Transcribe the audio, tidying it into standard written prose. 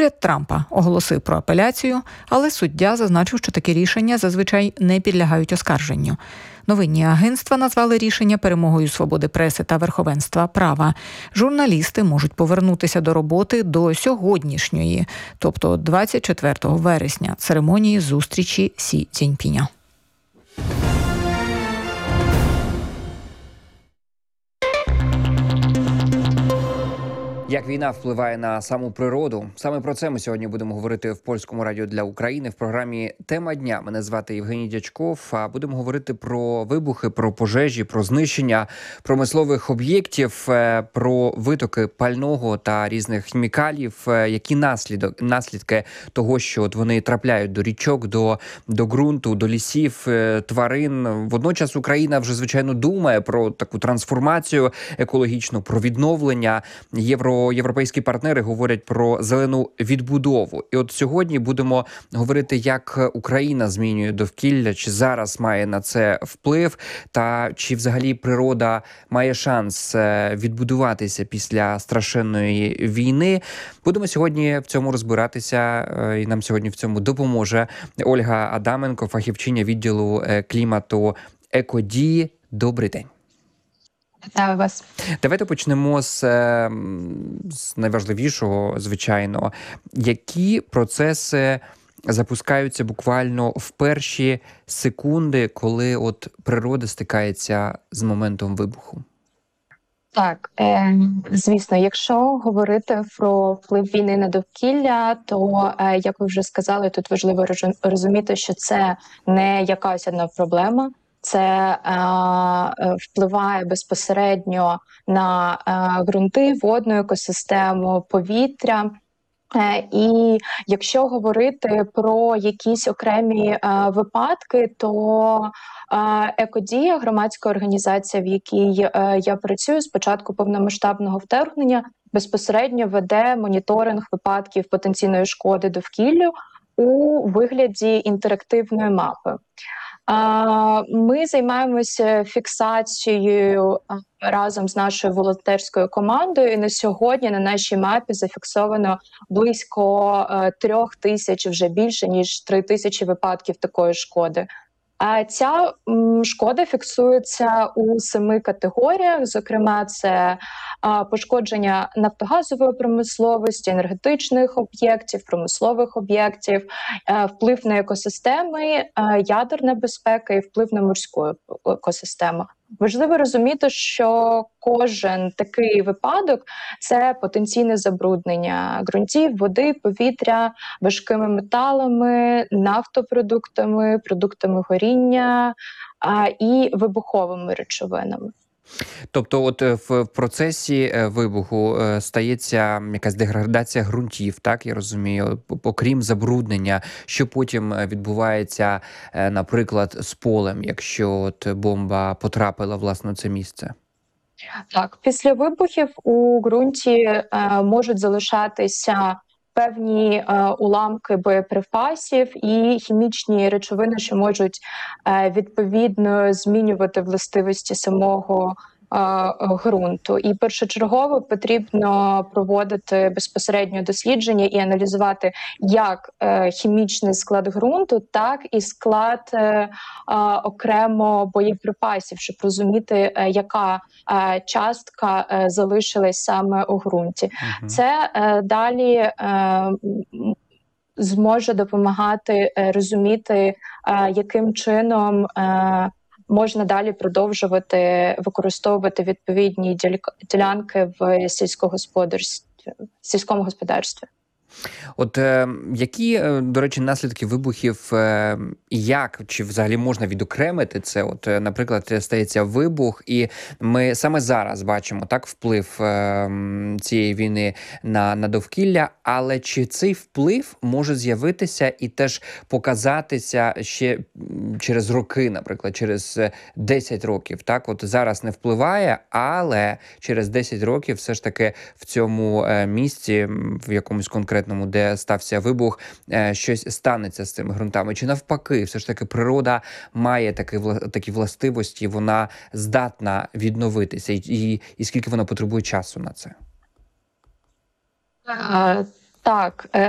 Уряд Трампа оголосив про апеляцію, але суддя зазначив, що такі рішення зазвичай не підлягають оскарженню. Новинні агентства назвали рішення перемогою свободи преси та верховенства права. Журналісти можуть повернутися до роботи до сьогоднішньої, тобто 24 вересня, церемонії зустрічі Сі Цзіньпіня. Як війна впливає на саму природу? Саме про це ми сьогодні будемо говорити в Польському радіо для України в програмі «Тема дня». Мене звати Євгеній Дячков, а будемо говорити про вибухи, про пожежі, про знищення промислових об'єктів, про витоки пального та різних хімікалів, які наслідки того, що от вони трапляють до річок, до ґрунту, до лісів, тварин. Водночас Україна вже, звичайно, думає про таку трансформацію екологічну, про відновлення. Європейські партнери говорять про зелену відбудову. І от сьогодні будемо говорити, як Україна змінює довкілля, чи зараз має на це вплив, та чи взагалі природа має шанс відбудуватися після страшенної війни. Будемо сьогодні в цьому розбиратися, і нам сьогодні в цьому допоможе Ольга Адаменко, фахівчиня відділу клімату «Екодії». Добрий день. Вітаю вас. Давайте почнемо з найважливішого, звичайно. Які процеси запускаються буквально в перші секунди, коли от природа стикається з моментом вибуху? Так, звісно, якщо говорити про вплив війни на довкілля, то, як ви вже сказали, тут важливо розуміти, що це не якась одна проблема. Це впливає безпосередньо на ґрунти, водну екосистему, повітря. І якщо говорити про якісь окремі випадки, то «Екодія», громадська організація, в якій я працюю з початку повномасштабного вторгнення, безпосередньо веде моніторинг випадків потенційної шкоди довкіллю у вигляді інтерактивної мапи. Ми займаємося фіксацією разом з нашою волонтерською командою, і на сьогодні на нашій мапі зафіксовано близько 3000, вже більше ніж 3000 випадків такої шкоди. Ця шкода фіксується у 7 категоріях, зокрема це пошкодження нафтогазової промисловості, енергетичних об'єктів, промислових об'єктів, вплив на екосистеми, ядерна безпека і вплив на морську екосистему. Важливо розуміти, що кожен такий випадок – це потенційне забруднення ґрунтів, води, повітря, важкими металами, нафтопродуктами, продуктами горіння і вибуховими речовинами. Тобто от в процесі вибуху стається якась деградація ґрунтів, так, я розумію, окрім забруднення, що потім відбувається, наприклад, з полем, якщо от бомба потрапила, власне, в це місце? Так, після вибухів у ґрунті можуть залишатися певні уламки боєприпасів і хімічні речовини, що можуть відповідно змінювати властивості самого ґрунту. І першочергово потрібно проводити безпосередньо дослідження і аналізувати як хімічний склад ґрунту, так і склад окремо боєприпасів, щоб розуміти, яка частка залишилась саме у ґрунті. Це далі зможе допомагати розуміти, яким чином можна далі продовжувати використовувати відповідні ділянки в сільському господарстві. От які, до речі, наслідки вибухів, як, чи взагалі можна відокремити це? От, наприклад, стається вибух, і ми саме зараз бачимо так вплив цієї війни на довкілля, але чи цей вплив може з'явитися і теж показатися ще через роки, наприклад, через 10 років, так? От зараз не впливає, але через 10 років все ж таки в цьому місці, в якомусь конкретному, де стався вибух, щось станеться з цими ґрунтами. Чи навпаки, все ж таки природа має такі властивості, вона здатна відновитися, і скільки вона потребує часу на це? Так,